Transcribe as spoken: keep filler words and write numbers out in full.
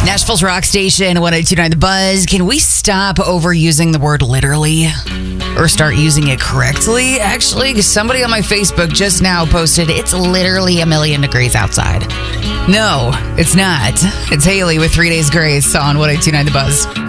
Nashville's Rock Station, one oh two point nine The Buzz. Can we stop overusing the word literally? Or start using it correctly? Actually, somebody on my Facebook just now posted, it's literally a million degrees outside. No, it's not. It's Haley with Three Days Grace on one oh two point nine The Buzz.